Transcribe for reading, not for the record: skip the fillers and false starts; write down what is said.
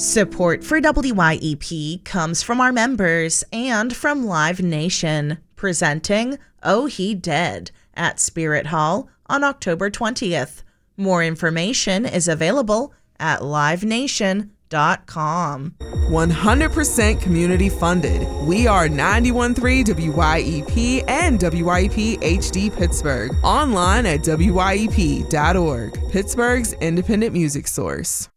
Support for WYEP comes from our members and from Live Nation, presenting Oh He Dead at Spirit Hall on October 20th. More information is available at livenation.com. 100% community funded. We are 91.3 WYEP and WYEP HD Pittsburgh. Online at WYEP.org, Pittsburgh's independent music source.